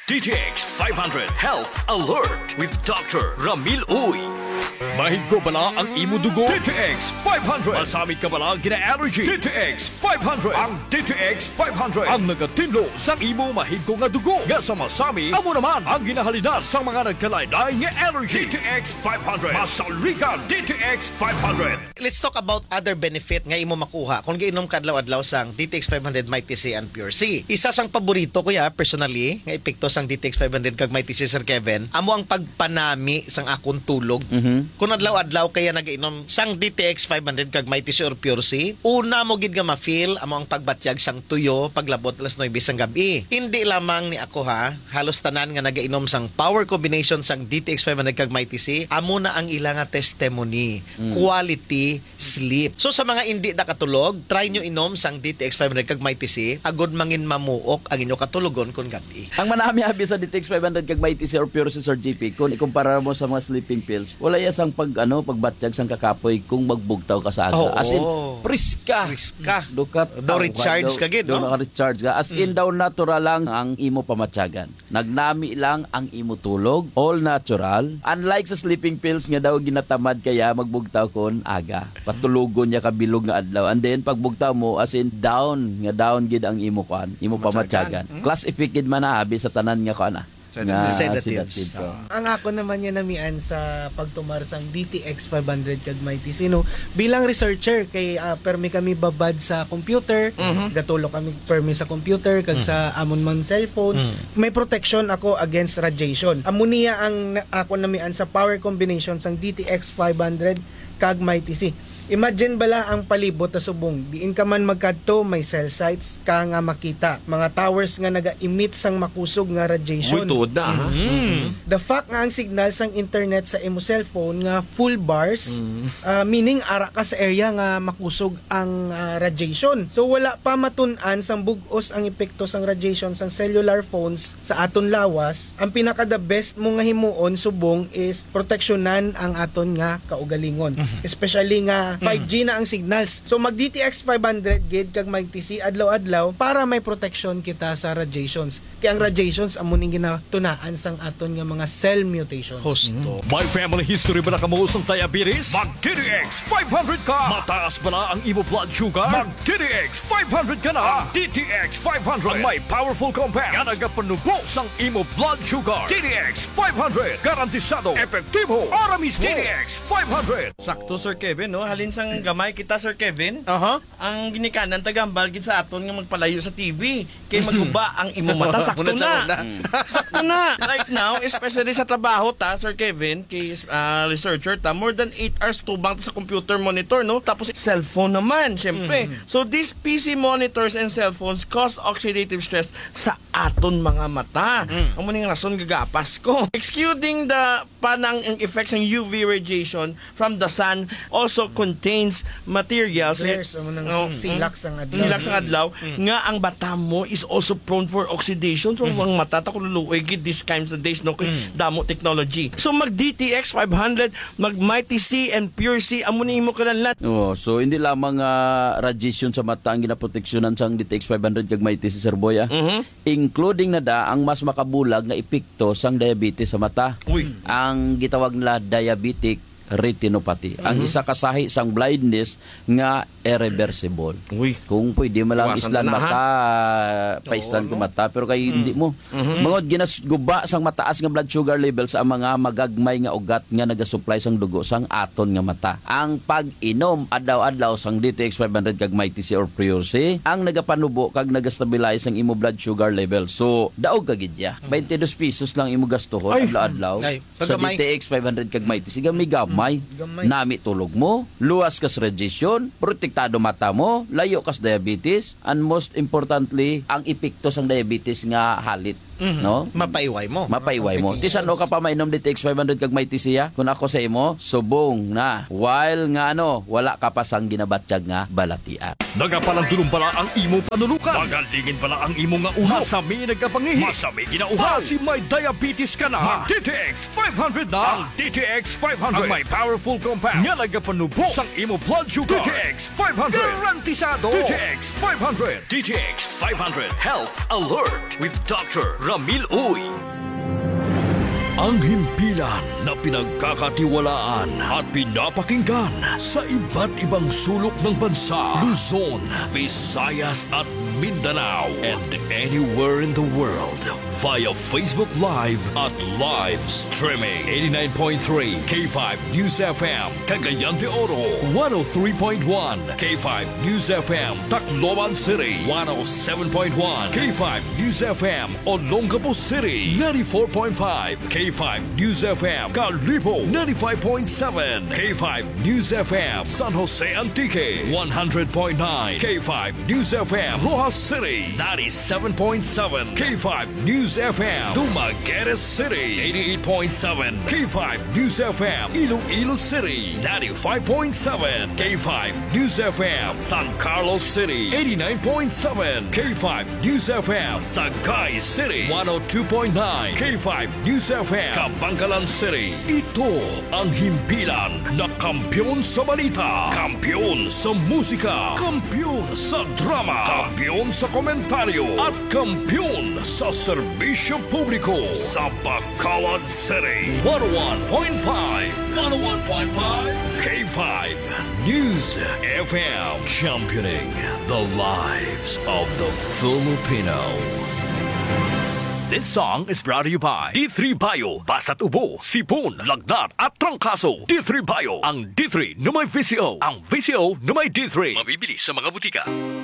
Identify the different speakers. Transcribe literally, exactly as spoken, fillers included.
Speaker 1: D T X five hundred Health Alert with Doctor Ramil Uy. Mahig ko bala ang imo dugo? D T X five hundred. Masamit ka bala gina-allergy? D T X five hundred. Ang D T X five hundred ang nagatinlo sa imo mahig ko nga dugo. Nga sa masami, amo naman ang ginahalina sa mga nagkalaylay nga allergy. D T X five hundred. Masaligan D T X five hundred.
Speaker 2: Let's talk about other benefit nga imo makuha kung giinom kadlaw-adlaw sang D T X five hundred Mighty C and Pure C. Isa sang paborito ko ya personally nga epekto sang D T X five hundred kag Mighty C, Sir Kevin, amo ang pagpanami sang akong tulog. Mm-hmm. Kung adlaw-adlaw kaya nagainom sang D T X five hundred kag Mighty C or Pure C, una mo gid nga ma-feel amo ang pagbatyag sang tuyo paglabot alas nine sang gabi. Hindi lamang ni ako ha, halos tanan nga nagainom sang power combination sang D T X five hundred kag Mighty C, amo na ang ilang nga testimony, mm. quality sleep. So sa mga hindi na katulog, try nyo inom sang D T X five hundred kag Mighty C, agod mangin mamuok ang inyo katulogon kun gabi.
Speaker 3: Ang manami abi sa D T X five hundred kag Mighty C or Pure C, Sir G P, kung ikumpara mo sa mga sleeping pills, wala ya sang pag ano pagbatyag sang kakapoy kung magbugtaw ka sa aga.
Speaker 2: Oh,
Speaker 3: as in
Speaker 2: oh.
Speaker 3: priska.
Speaker 2: Priska.
Speaker 3: Dukat.
Speaker 2: Do recharge ka gid, no?
Speaker 3: Do recharge ka. As in mm. daw natural lang ang imo pamatyagan. Nagnami lang ang imo tulog, all natural. Unlike sa sleeping pills nga daw ginatamad kaya magbugtaw kon aga. Patulugon niya kabilog nga adlaw. And then pagbugtaw mo as in down nga down gid ang imo kan, imo pamatyagan. Mm. Class effect gid man abi sa tanan nga kana. Nga
Speaker 2: sedatives.
Speaker 3: sedatives. So.
Speaker 4: Ang ako naman yan namian sa pagtumar sang D T X five hundred kag Mighty C, no? Bilang researcher kay uh, permi kami babad sa computer, mm-hmm. gatulo kami permi sa computer kag mm-hmm. sa amon man cellphone. Mm-hmm. May protection ako against radiation. Amo niya ang ako namian sa power combination sang D T X five hundred kag Mighty C. Imagine bala ang palibot na subong. Diin ka man magkadto, may cell sites ka nga makita. Mga towers nga naga-emit sang makusog nga radiation.
Speaker 1: Muy tuod na, ha?
Speaker 4: Mm-hmm. The fact nga ang signal sang internet sa imo cellphone nga full bars, mm-hmm. uh, meaning ara ka sa area nga makusog ang uh, radiation. So wala pa matun-an sang bug-os ang epekto sang radiation sang cellular phones sa aton lawas. Ang pinaka the best mo nga himuon subong is proteksyonan ang aton nga kaugalingon. Mm-hmm. Especially nga five G na ang signals. So mag D T X five hundred gid kag Mighty C adlaw-adlaw para may protection kita sa radiations. Kaya ang radiations amo ning ginatunaan sang aton nga mga cell mutations.
Speaker 2: Hosto.
Speaker 1: Mm. May family history ba na kamo sang diabetes? Mag D T X five hundred ka. Mataas ba na ang imo blood sugar? Mag D T X five hundred ka na. Ang D T X five hundred ang may powerful compound nga nagapanubo sang imo blood sugar. D T X five hundred garantisado, epektibo, para mismo. D T X five hundred.
Speaker 5: Sakto, Sir Kevin, no? Halin sang gamay kita, Sir Kevin.
Speaker 2: Aha.
Speaker 5: Ang ginikanan tagambal gid sa aton nga magpalayo sa T V kay maguba ang imo mata. Sakto na. Sakto na. Right now, especially sa trabaho ta, Sir Kevin, kay uh, researcher ta, more than eight hours tubang ta sa computer monitor, no? Tapos cellphone naman, syempre. Mm-hmm. So these P C monitors and cellphones cause oxidative stress sa aton mga mata. Mm. Amo ning rason gagapas ko. Excluding the panang effects ng U V radiation from the sun also contains materials
Speaker 4: Flares, amo nang
Speaker 5: oh,
Speaker 4: silak sang adlaw.
Speaker 5: Silak sang adlaw mm. nga ang bata mo is also prone for oxidation. So mm. ang mata ta kun luoy gid these kinds of days no kay mm. damo technology. So mag D T X five hundred, mag Mighty C and Pure C amo ni imo kanang
Speaker 3: Oh, so hindi lamang uh, radiation sa mata ang ginaproteksyonan sang D T X five hundred kag Mighty C, Sir Boy, ah. Mm-hmm. Including na da ang mas makabulag nga epekto sang diabetes sa mata.
Speaker 5: Uy.
Speaker 3: Ang gitawag nila diabetic retinopathy. Mm-hmm. Ang isa kasahi sang blindness nga irreversible.
Speaker 5: Uy.
Speaker 3: Kung pwede mo lang
Speaker 5: Iwasan
Speaker 3: islan
Speaker 5: na,
Speaker 3: mata, paislan ko mata, pero kay mm-hmm. hindi mo. Mm-hmm. Mangod ginasguba sang mataas nga blood sugar level sa mga magagmay nga ugat nga nagasupply sang dugo sang aton nga mata. Ang pag-inom adlaw-adlaw sang D T X five hundred kag Mighty C or Pure C ang nagapanubo kag nagastabilize ang imo blood sugar level. So, daog ka gid ya. twenty-two pesos lang imo gastuhon adlaw-adlaw sa D T X five hundred kag Mighty C. Gamay gamay,
Speaker 4: Gamay.
Speaker 3: nami tulog mo, luwas kas radiation, protektado mata mo, layo kas diabetes, and most importantly, ang epekto sang diabetes nga halit. Mm-hmm. No?
Speaker 2: Mapaiway mo.
Speaker 3: Mapaiway mo. Tisan o ka pa mainom D T X five hundred kag Mighty C, kung ako sa imo, subong na. While nga ano, wala ka pa sang ginabatyag nga balatian.
Speaker 1: Nagapalandulong pala ang imong panulukan. Magalingin pala ang imong nga ulo. Masami nagkapangihi. Masami ginauha. Si may diabetes ka na. D T X five hundred na. Ang D T X five hundred. Ang may powerful compound. Nga nagapanubo sang imo blood sugar. D T X five hundred. Garantisado. D T X five hundred. D T X five hundred Health Alert with Doctor Ramil Uy. Ang himpilan na pinagkakatiwalaan at pinapakinggan sa iba't ibang sulok ng bansa, Luzon, Visayas at Mindanao, and anywhere in the world via Facebook Live at live streaming. eighty-nine point three K five News F M, Cagayan de Oro, one oh three point one K five News F M, Tacloban City, one oh seven point one K five News F M, Olongapo City, ninety-four point five K five News F M, Calipo, ninety-five point seven K five News F M, San Jose Antique, one hundred point nine K five News F M, Rojas City, ninety-seven point seven K five News F M, Dumaguete City, eighty-eight point seven K five News F M, Iloilo City, ninety-five point seven K five News F M, San Carlos City, eighty-nine point seven K five News F M, Sagay City, one oh two point nine K five News F M, Kabangkalan City. Ito ang himpilan na kampyon sa balita, kampyon sa musika, kampyon sa drama, kampyon sa komentaryo, at kampyon sa serbisyo publiko sa Bacolod City. one oh one point five, one oh one point five K five News F M, championing the lives of the Filipino. This song is brought to you by D three Bio. Basta't ubo, sipon, lagnat at trangkaso. D three Bio. Ang D three na may V C O. Ang V C O na may D three. Mabibili sa mga butika.